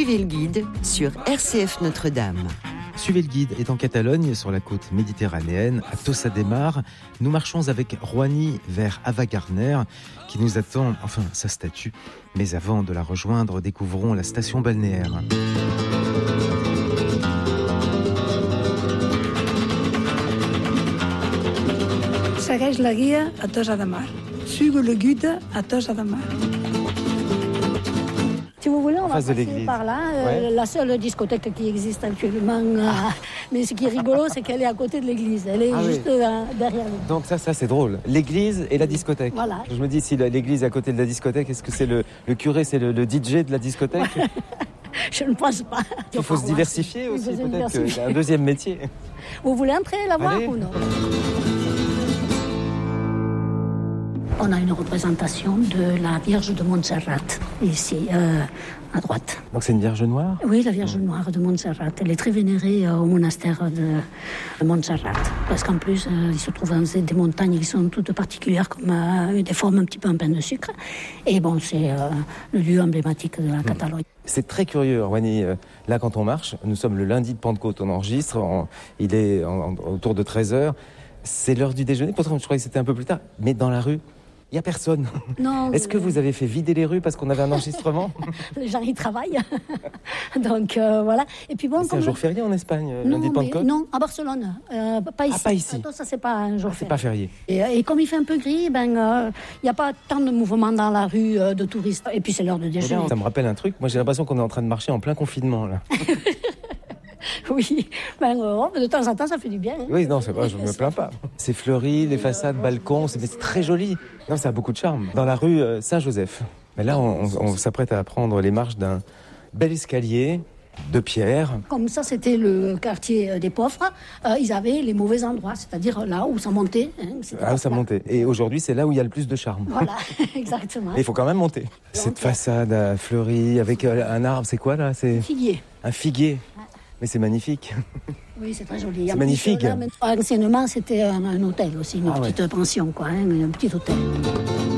Suivez le guide sur RCF Notre-Dame. Suivez le guide est en Catalogne, sur la côte méditerranéenne, à Tossa de Mar. Nous marchons avec Roigny vers Ava Gardner, qui nous attend, enfin sa statue. Mais avant de la rejoindre, découvrons la station balnéaire. Segueix la guia a Tossa de Mar. Suivez le guide à Tossa de Mar. Si vous voulez, on va passer l'église. par là. Ouais. La seule discothèque qui existe actuellement. Mais ce qui est rigolo, c'est qu'elle est à côté de l'église. Elle est juste derrière nous. Donc ça c'est drôle. L'église et la discothèque. Voilà. Je me dis, si l'église est à côté de la discothèque, est-ce que c'est le curé, c'est le DJ de la discothèque? Je ne pense pas. Il faut se diversifier aussi, Il faut se peut-être qu'il y diversifier. a un deuxième métier. Vous voulez entrer la voir Allez. ou non? On a une représentation de la Vierge de Montserrat, ici, à droite. Donc c'est une Vierge noire? Oui, la Vierge Noire de Montserrat. Elle est très vénérée au monastère de Montserrat. Parce qu'en plus, il se trouve dans des montagnes qui sont toutes particulières, comme des formes un petit peu en pain de sucre. Et bon, c'est le lieu emblématique de la Catalogne. C'est très curieux, Roigny. Là, quand on marche, nous sommes le lundi de Pentecôte, on enregistre, il est autour de 13h. C'est l'heure du déjeuner, pourtant je croyais que c'était un peu plus tard. Mais dans la rue, il n'y a personne. Non, Est-ce que vous avez fait vider les rues parce qu'on avait un enregistrement? les gens y travaillent. Donc voilà. Et puis bon, C'est un jour férié en Espagne, non, lundi de Pentecôte? non, à Barcelone, pas ici. pas ici. Ça, c'est pas un jour C'est férié. pas férié. Et comme il fait un peu gris, il n'y a pas tant de mouvement dans la rue de touristes. Et puis c'est l'heure de déjeuner. Ça me rappelle un truc, moi j'ai l'impression qu'on est en train de marcher en plein confinement là. Oui, de temps en temps, ça fait du bien. Hein. Oui, non, c'est pas, je me plains pas. C'est fleuri, les façades, balcons, c'est très joli. Non, ça a beaucoup de charme. Dans la rue Saint-Joseph. Mais là, on s'apprête à prendre les marches d'un bel escalier de pierre. Comme ça, c'était le quartier des pauvres. Ils avaient les mauvais endroits, c'est-à-dire là où ça montait. Hein, Ah, ça montait. Et aujourd'hui, c'est là où il y a le plus de charme. Voilà, exactement. Et il faut quand même monter. Cette façade fleurie avec un arbre, c'est quoi là? C'est Figuier. un figuier. Mais c'est magnifique. Oui, c'est très joli. C'est magnifique. Là, anciennement, c'était un hôtel aussi, une Ah ouais. petite pension, quoi, hein, un petit hôtel.